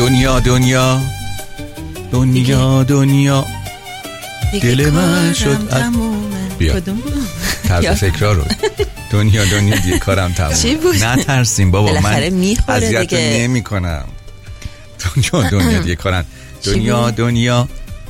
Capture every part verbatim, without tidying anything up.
دنیا دنیا دنیا دنیا دل من شد از... بیا طرز تکرار رو دنیا دنیا دیگه کارم تموم. نترسیم بابا، من اذیت نمی کنم. دنیا دنیا دیگه کارم. دنیا دنیا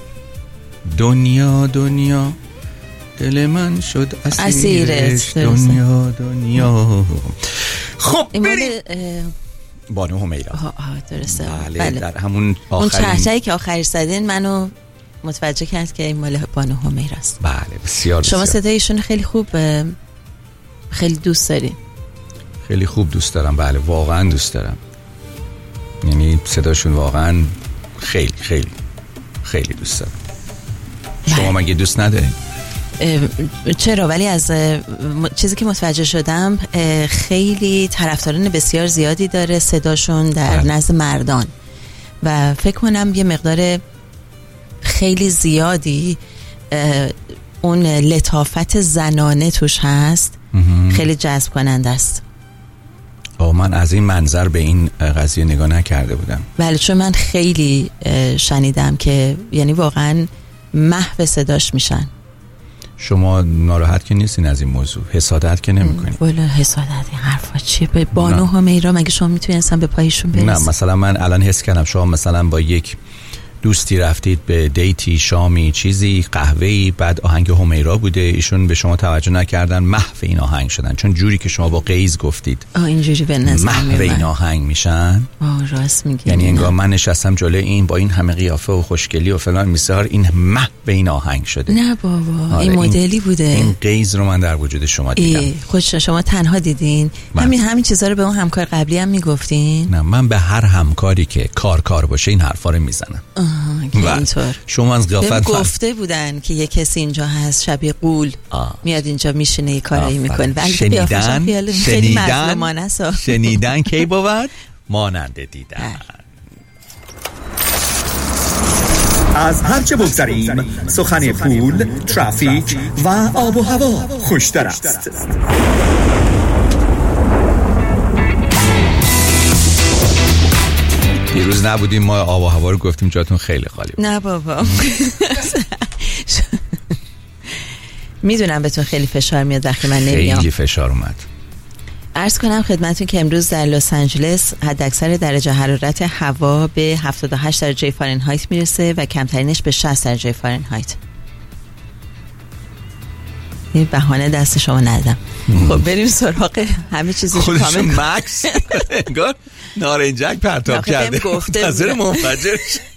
دنیا دنیا دل من شد اسیرش. دنیا دنیا. خب بریم بانو همیرا. درسته. بله, بله. در همون آخرین اون چهچه‌ای که آخرش زدین منو متوجه کرد که این مال بانو همیرا است. بله بسیار شما بسیار. صدایشون خیلی خوب، خیلی دوست دارین؟ خیلی خوب دوست دارم. بله واقعا دوست دارم. یعنی صداشون واقعا خیلی خیلی خیلی دوست دارم. شما مگه دوست ندارین؟ چرا؟ ولی از چیزی که متوجه شدم خیلی طرفداران بسیار زیادی داره صداشون در بله. نزد مردان، و فکر کنم یه مقدار خیلی زیادی اون لطافت زنانه توش هست. خیلی جذب کننده است. آه من از این منظر به این قضیه نگاه نکرده بودم. بله چون من خیلی شنیدم که یعنی واقعا محو صداش میشن. شما ناراحت که نیستین از این موضوع؟ حسادت که نمی کنین؟ والا حسادت این حرفا چیه؟ به بانو همیرا مگه شما میتونین اصلا به پایشون برسید؟ نه مثلا من الان حس کردم شما مثلا با یک دوستی رفتید به دیتی، شامی، چیزی، قهوه‌ای، بعد آهنگ همیرا بوده، ایشون به شما توجه نکردن، محو این آهنگ شدن. چون جوری که شما با قیز گفتید آه اینجوری به نظر محو این آهنگ میشن. آه راست میگی. یعنی انگار من نشستم جلوی این با این همه قیافه و خوشگلی و فلان میسار، این محو این آهنگ شده. نه بابا این مدلی بوده. این قیز رو من در وجود شما دیدم. خودش شما تنها دیدین؟ من. همین همین چیزا رو به اون همکار قبلی هم میگفتین؟ نه من به هر همکاری که کار کار باشه این حرفا رو میزنم. اینطور شما از قیافت گفته بودن که یه کسی اینجا هست شبیه قول آه. میاد اینجا میشینه یه کارایی میکنه. ولی شنیدن خیلی مظلومانه است. شنیدن کی بود مانند دیدن. از هرچه بگذریم سخن پول، ترافیک و آب و هوا خوشتر است. دیروز نبودیم ما آب و هوا رو گفتیم، جاتون خیلی خالی بود. نه بابا میدونم بهتون خیلی فشار میاد وقتی من نمیام. خیلی فشار اومد. عرض کنم خدمتتون که امروز در لس آنجلس حداکثر درجه حرارت هوا به هفتاد و هشت درجه فارنهایت میرسه و کمترینش به شصت درجه فارنهایت. این بهانه دست شما ندم. خب بریم سراغ همه چیزش کامل. خودشون مکس انگار نارنجک پرتاب کرده نظر منفجر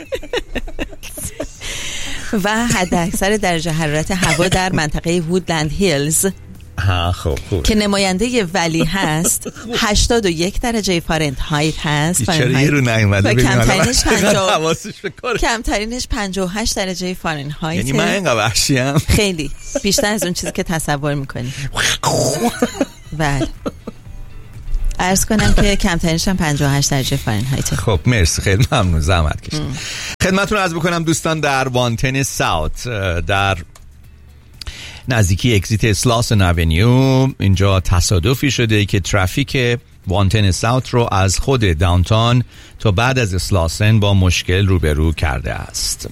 و حداکثر درجه حرارت هوا در منطقه وودلند هیلز ها خب خوب که نماینده ولی هست هشتاد و یک درجه فارنهایت هست. چرا یه رو نیومده ببینم کمترینش پنجاه کمترینش پنجاه و هشت درجه فارنهایت. یعنی من اینقدر وحشیم؟ خیلی بیشتر از اون چیزی که تصور میکنی. بله عرض کنم که کمترینش هم پنجاه و هشت درجه فارنهایت. خب مرسی خیلی ممنون زحمت کشید. خدمتتون عرض بکنم دوستان در وانتن ساوت در نزدیکی اگزیت اسلاسن اونیو اینجا تصادفی شده که ترافیک وانتن ساوت رو از خود داونتاون تا بعد از اسلاسن با مشکل روبرو کرده است.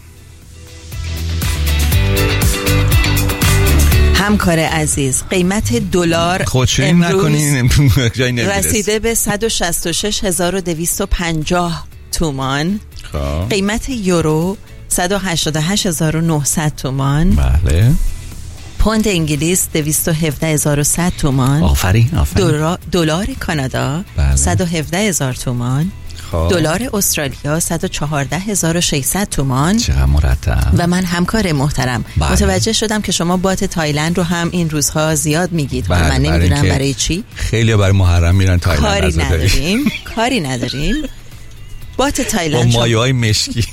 همکار عزیز قیمت دلار خودشین نکنین جای نمیرسه رسیده به صد و شصت و شش هزار و دویست و پنجاه تومان. خواه. قیمت یورو صد و هشتاد و هشت هزار و نهصد تومان. بله. پوند انگلیس دویست و هفده هزار و صد تومان. آفرین آفرین. دلار کانادا بله. صد و هفده هزار تومان. دلار استرالیا صد و چهارده هزار و ششصد تومان. چقدر مرتب. و من همکار محترم بله. متوجه شدم که شما بات تایلند رو هم این روزها زیاد میگید. بله. من نمیدونم برای, برای چی. خیلی برای محرم میرن تایلند. کاری نداریم کاری نداریم. بات تایلند با مایه‌های مشکی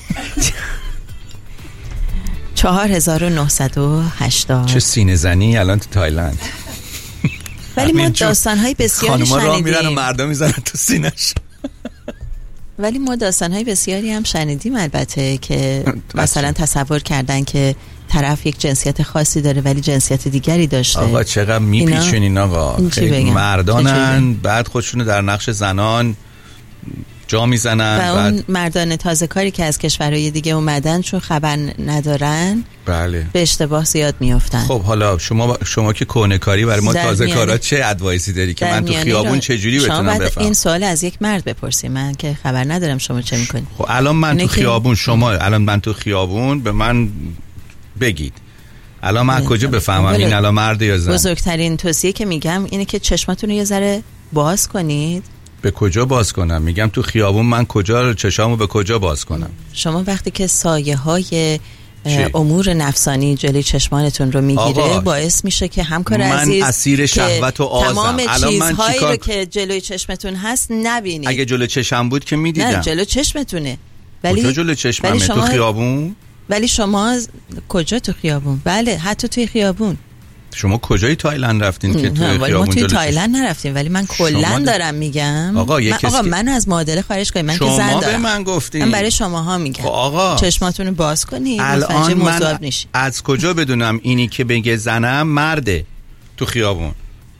چهار هزار و نهصد و هشتاد. چه سینه زنی الان تو تایلند. ولی ما داستان‌های بسیاری شنیدیم. خانم‌ها راه میرن و مردم میزنن تو سینه‌ش. ولی ما داستان‌های بسیاری هم شنیدیم البته که مثلا تصور کردن که طرف یک جنسیت خاصی داره ولی جنسیت دیگری داشته. آقا چقدر میپیچونین آقا. خیلی مردانن بعد خودشونو در نقش زنان جا میزنن و اون بعد... مردان تازه کاری که از کشورهای دیگه اومدن چون خبر ندارن بله به اشتباه زیاد میافتن. خب حالا شما شما که کهنه کاری برای ما تازه کارا چه ادوایسی داری که من تو خیابون را... چجوری بتونم بفهمم؟ این سوال از یک مرد بپرسی، من که خبر ندارم شما چه میکنی. خب الان من تو خیابون که... شما الان من تو خیابون به من بگید الان من کجا بفهمم این الان مرد یا زن؟ بزرگترین توصیه که میگم اینه که چشماتون رو یه ذره باز کنید. به کجا باز کنم؟ میگم تو خیابون من کجا چشامو به کجا باز کنم؟ شما وقتی که سایه های امور نفسانی جلوی چشمانتون رو میگیره باعث میشه که همکار عزیز من اسیر شهوت و آزم. تمام چیزهایی چیکار... رو که جلوی چشمتون هست نبینید. اگه جلوی چشم بود که میدیدم. نه جلوی چشمتونه. ولی کجا جلوی چشممه؟ شما... تو خیابون؟ ولی شما کجا تو خیابون؟ بله حتی توی خیابون. شما کجای تایلند رفتین که توی خیابون؟ ما توی تایلند نرفتیم ولی من کلا دارم میگم. آقا من آقا منو از معادله خارج کنید، من که زن دارم. شما به من گفتین. من برای شماها میگم. آقا چشماتون رو باز کنید. الان من از کجا بدونم اینی که بگه زنم مرده تو خیابون؟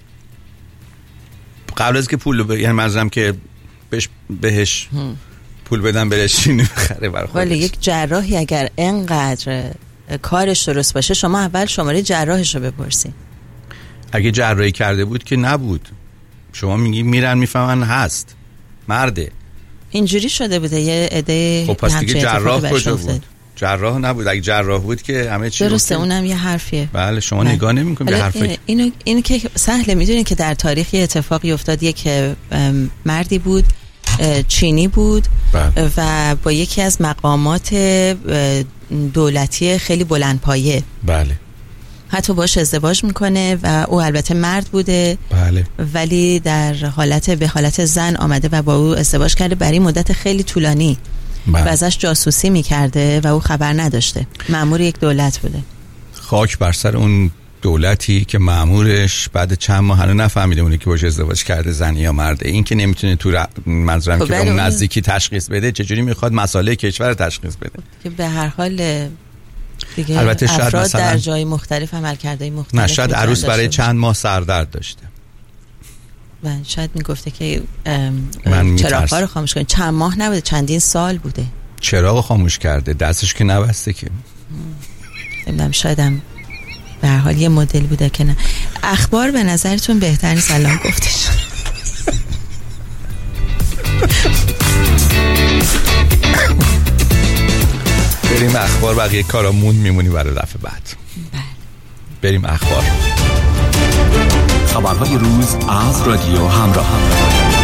قبل از که پول ب... یعنی منظورم که بهش بهش هم. پول بدم بره چینی بخره برای خودش. ولی یک جراحی اگر اینقدر کارش درست باشه شما اول شماره جراحش رو بپرسین. اگه جراحی کرده بود که نبود. شما میگی میرن میفهمن هست مرده. اینجوری شده بوده یه عده. خب پس دیگه جراح کجا بود؟ جراح نبود. اگه جراح بود که همه چی درسته. اونم یه حرفیه. بله شما بله. نگاه نمی‌کنید به حرفی. اینو اینو که سهله میدونید که در تاریخ یه اتفاقی افتاد. یک مردی بود چینی بود بله. و با یکی از مقامات دولتی خیلی بلندپایه بله حتی باش ازدواج میکنه و او البته مرد بوده بله ولی در حالت به حالت زن آمده و با او ازدواج کرده برای مدت خیلی طولانی بله. و ازش جاسوسی میکرده و او خبر نداشته. مأمور یک دولت بوده. خاک بر سر اون دولتی که مأمورش بعد چند ماه هنوز نفهمیده اونه که باش ازدواج کرده زن یا مرده. این که نمیتونه تو ر... منظورم خب که به اون نزدیکی تشخیص بده چجوری میخواد مسائل کشور تشخیص بده که به هر حال دیگه البته شاید افراد مثلا در جای مختلف عملکردهای مختلف. نه شاید عروس برای چند ماه سردرد داشته و شاید میگفته که چراغ‌ها رو خاموش کنید. چند ماه نبوده چندین سال بوده چراغ خاموش کرده دستش که نبسته که نمیدونم شایدم به هر حال یه مدل بوده که نه. اخبار به نظرتون بهتر نیست الان گفته شد؟ بریم اخبار. بقیه کارامون میمونی برای دفعه بعد. بله بریم اخبار. خبرهای روز از رادیو همراه.